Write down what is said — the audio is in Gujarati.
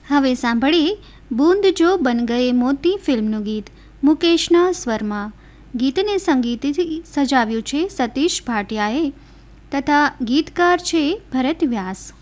હવે સાંભળીએ બૂંદ જો બન ગયે મોતી ફિલ્મનું ગીત મુકેશના સ્વરમાં. ગીતને સંગીતથી સજાવ્યું છે સતીશ ભાટિયાએ તથા ગીતકાર છે ભરત વ્યાસ.